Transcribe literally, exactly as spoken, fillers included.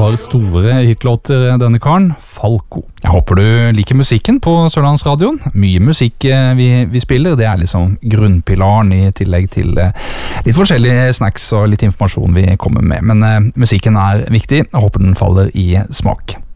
har store hitlåter, denne karen, Falco. Jeg håper du liker musikken på Sørlandsradioen. Mye musikk vi, vi spiller, det er liksom grunnpilaren i tillegg til litt forskjellige snacks og litt informasjon vi kommer med. Men uh, musikken er viktig, jeg håper den faller i smak.